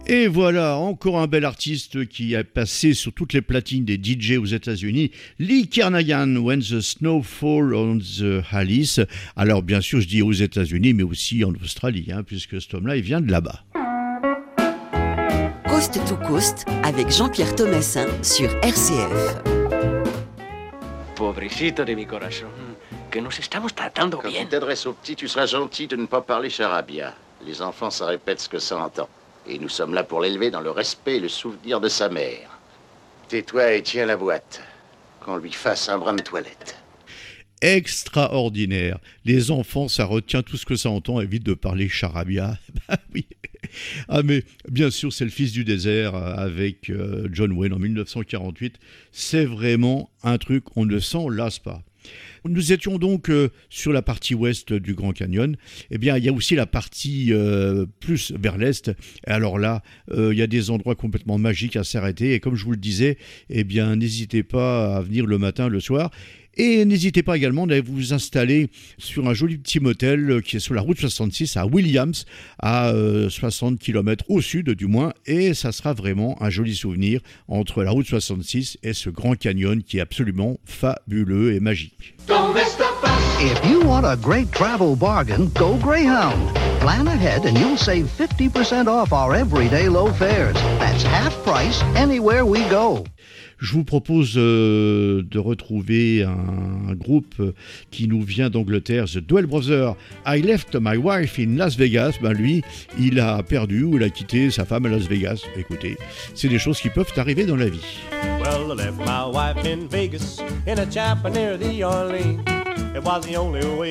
Et voilà, encore un bel artiste qui a passé sur toutes les platines des DJ aux États-Unis, Lee Kernaghan, When the Snow Falls on the Alice. Alors bien sûr, je dis aux États-Unis, mais aussi en Australie, puisque cet homme-là, il vient de là-bas. Coast to Coast avec Jean-Pierre Thomassin sur RCF. Pobrecito de mi corazón, que nos estamos tratando Quand bien. tu t'adresses aux petits, tu seras gentil de ne pas parler charabia. Les enfants, ça répète ce que ça entend. Et nous sommes là pour l'élever dans le respect et le souvenir de sa mère. Tais-toi et tiens la boîte. Qu'on lui fasse un brin de toilette. Extraordinaire. Les enfants, ça retient tout ce que ça entend, évite de parler charabia. Bah oui. Ah mais bien sûr, c'est le Fils du désert avec John Wayne en 1948. C'est vraiment un truc, on ne s'en lasse pas. Nous étions donc sur la partie ouest du Grand Canyon. Eh bien, il y a aussi la partie plus vers l'est. Et alors là, il y a des endroits complètement magiques à s'arrêter. Et comme je vous le disais, eh bien, n'hésitez pas à venir le matin, le soir. Et n'hésitez pas également à vous installer sur un joli petit motel qui est sur la route 66 à Williams, à 60 km au sud du moins. Et ça sera vraiment un joli souvenir entre la route 66 et ce Grand Canyon qui est absolument fabuleux et magique. If you want a great travel bargain, go Greyhound. Plan ahead and you'll save 50% off our everyday low fares. That's half price anywhere we go. Je vous propose de retrouver un groupe qui nous vient d'Angleterre, The Duell Brothers. I left my wife in Las Vegas. Ben lui, il a perdu ou il a quitté sa femme à Las Vegas. Écoutez, c'est des choses qui peuvent arriver dans la vie. Well, I left my wife in Vegas in a chapel near the Orleans. It was the only way